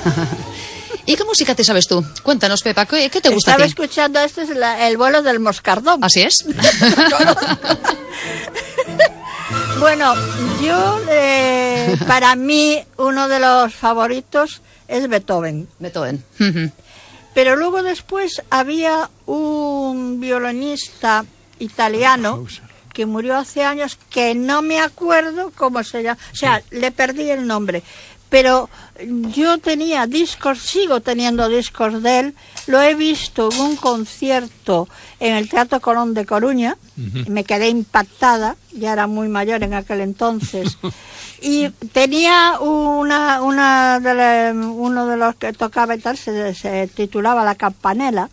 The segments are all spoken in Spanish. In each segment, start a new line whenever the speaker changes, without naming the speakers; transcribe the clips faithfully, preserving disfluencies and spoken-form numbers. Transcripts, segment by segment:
¿Y qué música te sabes tú? Cuéntanos, Pepa, ¿qué, qué te gusta
Estaba
a ti?
escuchando, este es la, el vuelo del moscardón.
¿Así es?
Bueno, yo, eh, para mí, uno de los favoritos es Beethoven.
Beethoven.
Pero luego después había un violinista italiano que murió hace años, que no me acuerdo cómo se llama, o sea, le perdí el nombre. Pero yo tenía discos, sigo teniendo discos de él, lo he visto en un concierto en el Teatro Colón de Coruña, uh-huh. Me quedé impactada, ya era muy mayor en aquel entonces, y tenía una, una de la, uno de los que tocaba y tal, se, se titulaba La Campanella,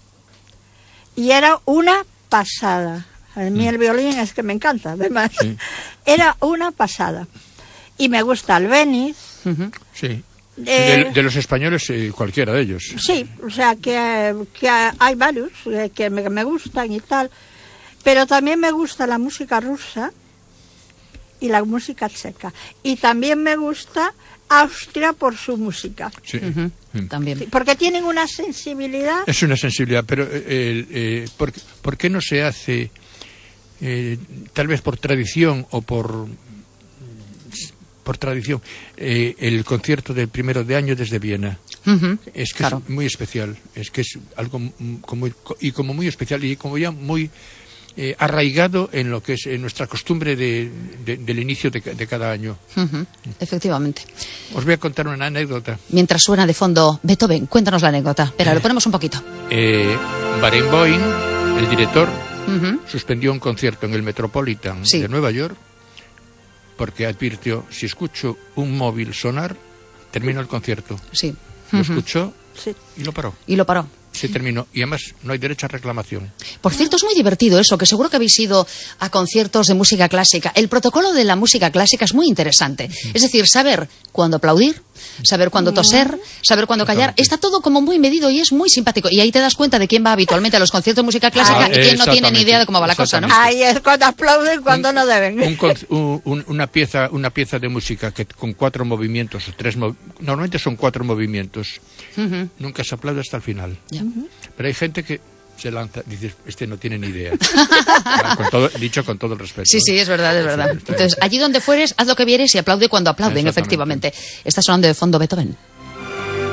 y era una pasada. A mí el violín es que me encanta, además. Sí. Era una pasada. Y me gusta Albéniz.
Uh-huh. Sí. Eh, de, de los españoles, eh, cualquiera de ellos.
Sí, o sea, que, que hay varios eh, que me, me gustan y tal. Pero también me gusta la música rusa y la música checa. Y también me gusta Austria por su música.
Sí.
Uh-huh. Mm. También.
Sí, porque tienen una sensibilidad.
Es una sensibilidad, pero eh, eh, ¿por, ¿por qué no se hace, eh, tal vez por tradición o por... por tradición, eh, el concierto del primero de año desde Viena?
Uh-huh.
Es que
claro.
es muy especial, es que es algo como, y como muy especial y como ya muy eh, arraigado en lo que es en nuestra costumbre de, de, del inicio de, de cada año.
Uh-huh. Efectivamente.
Os voy a contar una anécdota.
Mientras suena de fondo Beethoven, cuéntanos la anécdota. Pero eh, lo ponemos un poquito.
Eh, Barenboim, el director,
uh-huh.
suspendió un concierto en el Metropolitan
sí.
de Nueva York porque advirtió, si escucho un móvil sonar, termino el concierto.
Sí.
Lo
Uh-huh.
escuchó
sí.
y lo paró.
Y lo paró.
Se terminó. Y además no hay derecho a reclamación.
Por cierto, es muy divertido eso, que seguro que habéis ido a conciertos de música clásica. El protocolo de la música clásica es muy interesante. Uh-huh. Es decir, saber cuándo aplaudir, saber cuándo toser, saber cuándo callar. Está todo como muy medido y es muy simpático. Y ahí te das cuenta de quién va habitualmente a los conciertos de música clásica ah, y quién no tiene ni idea de cómo va la cosa, ¿no?
Ahí es cuando aplauden, cuando
un,
no deben.
Un, un, un, una pieza una pieza de música que con cuatro movimientos o tres mov... normalmente son cuatro movimientos. Uh-huh. Nunca se aplaude hasta el final.
Yeah. Uh-huh.
Pero hay gente que se lanza, dices, este no tiene ni idea. con todo, dicho con todo el respeto.
Sí, sí, es verdad, es verdad. Entonces, allí donde fueres, haz lo que vieres y aplaude cuando aplauden, efectivamente. Está sonando de fondo Beethoven.